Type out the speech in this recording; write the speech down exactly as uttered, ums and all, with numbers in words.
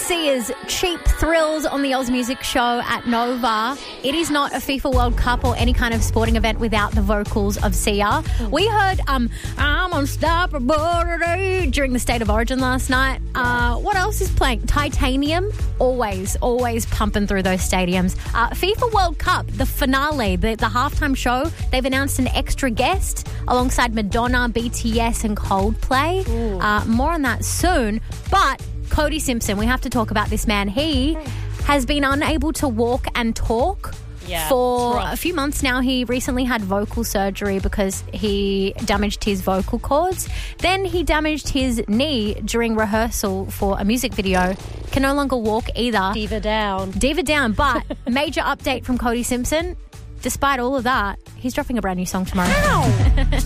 Sia's Cheap Thrills on the Oz Music Show at Nova. It is not a FIFA World Cup or any kind of sporting event without the vocals of Sia. We heard um, I'm Unstoppable today during the State of Origin last night. Uh, what else is playing? Titanium, always, always pumping through those stadiums. Uh, FIFA World Cup, the finale, the, the halftime show, they've announced an extra guest alongside Madonna, B T S and Coldplay. Uh, more on that soon. But Cody Simpson, we have to talk about this man. He has been unable to walk and talk yeah, for a few months now. He recently had vocal surgery because he damaged his vocal cords. Then he damaged his knee during rehearsal for a music video. Can no longer walk either. Diva down. Diva down. But major update from Cody Simpson. Despite all of that, he's dropping a brand new song tomorrow. Ow!